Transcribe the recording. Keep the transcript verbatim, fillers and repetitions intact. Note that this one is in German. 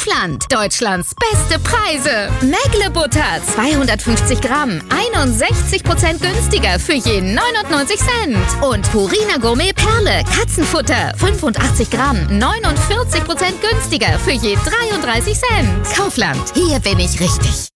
Kaufland. Deutschlands beste Preise. Mägle Butter zweihundertfünfzig Gramm. einundsechzig Prozent günstiger für je neunundneunzig Cent. Und Purina Gourmet Perle Katzenfutter. fünfundachtzig Gramm. neunundvierzig Prozent günstiger für je dreiunddreißig Cent. Kaufland. Hier bin ich richtig.